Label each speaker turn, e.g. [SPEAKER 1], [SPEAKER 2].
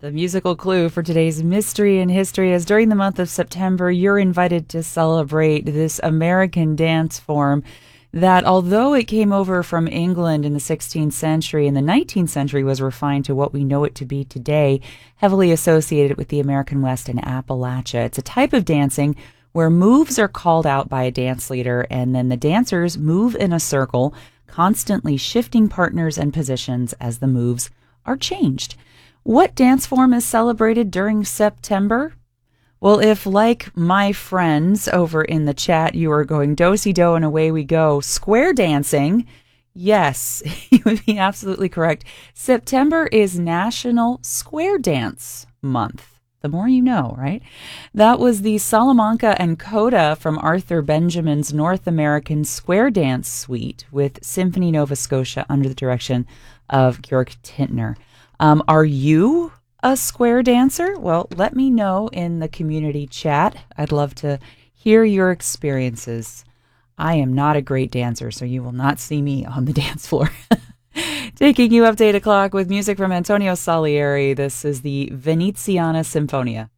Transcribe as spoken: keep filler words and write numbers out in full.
[SPEAKER 1] The musical clue for today's Mystery in History is during the month of September, you're invited to celebrate this American dance form that, although it came over from England in the sixteenth century, in the nineteenth century was refined to what we know it to be today, heavily associated with the American West and Appalachia. It's a type of dancing where moves are called out by a dance leader, and then the dancers move in a circle, constantly shifting partners and positions as the moves are changed. What dance form is celebrated during September? Well, if, like my friends over in the chat, you are going do-si-do and away we go, square dancing, yes, you would be absolutely correct. September is National Square Dance Month. The more you know, right? That was the Salamanca and Coda from Arthur Benjamin's North American Square Dance Suite with Symphony Nova Scotia under the direction of Georg Tintner. Um, are you a square dancer? Well, let me know in the community chat. I'd love to hear your experiences. I am not a great dancer, so you will not see me on the dance floor. Taking you up to eight o'clock with music from Antonio Salieri. This is the Veneziana Sinfonia.